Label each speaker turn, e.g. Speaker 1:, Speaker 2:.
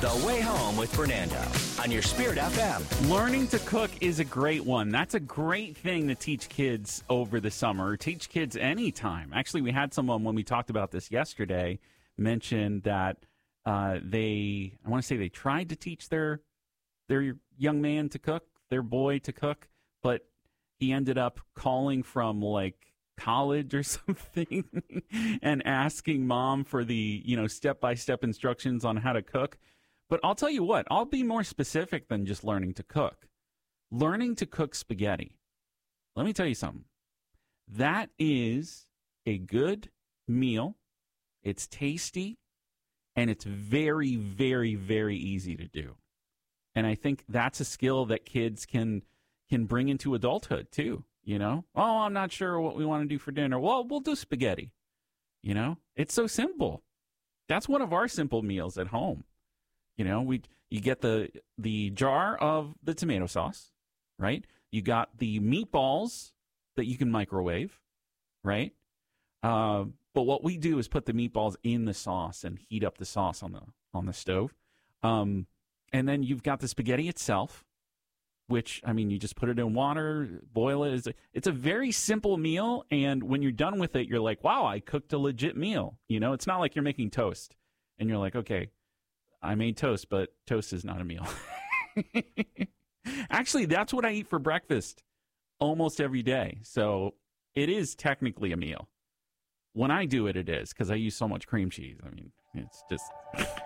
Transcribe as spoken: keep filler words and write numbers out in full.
Speaker 1: The Way Home with Fernando on your Spirit F M.
Speaker 2: Learning to cook is a great one. That's a great thing to teach kids over the summer, or teach kids anytime. Actually, we had someone, when we talked about this yesterday, mention that uh, they, I want to say they tried to teach their their young man to cook, their boy to cook, but he ended up calling from like college or something and asking mom for the, you know, step-by-step instructions on how to cook. But I'll tell you what, I'll be more specific than just learning to cook. Learning to cook spaghetti. Let me tell you something. That is a good meal. It's tasty, and it's very, very, very easy to do. And I think that's a skill that kids can can bring into adulthood too, you know? Oh, I'm not sure what we want to do for dinner. Well, we'll do spaghetti. You know? It's so simple. That's one of our simple meals at home. You know, we you get the the jar of the tomato sauce, right? You got the meatballs that you can microwave, right? Uh, but what we do is put the meatballs in the sauce and heat up the sauce on the on the stove. Um, and then you've got the spaghetti itself, which, I mean, you just put it in water, boil it. It's a, it's a very simple meal, and when you're done with it, you're like, wow, I cooked a legit meal. You know, it's not like you're making toast, and you're like, okay, I made toast, but toast is not a meal. Actually, that's what I eat for breakfast almost every day. So it is technically a meal. When I do it, it is, because I use so much cream cheese. I mean, it's just...